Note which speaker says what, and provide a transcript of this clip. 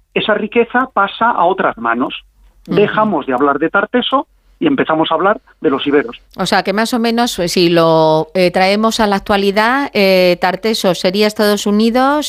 Speaker 1: esa riqueza pasa a otras manos. Dejamos de hablar de Tarteso y empezamos a hablar de los iberos.
Speaker 2: O sea, que más o menos, si lo traemos a la actualidad, Tarteso sería Estados Unidos